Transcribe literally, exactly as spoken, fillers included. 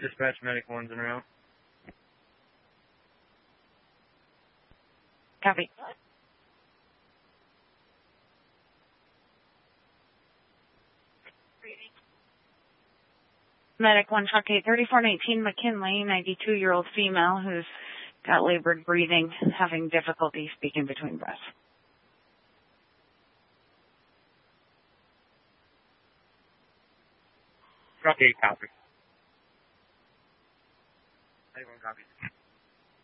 Dispatch medic one's en route. Copy. Medic one, truck eight thirty-four nineteen McKinley, ninety-two-year-old female who's got labored breathing, having difficulty speaking between breaths. Truck eight, copy. Anyone copy?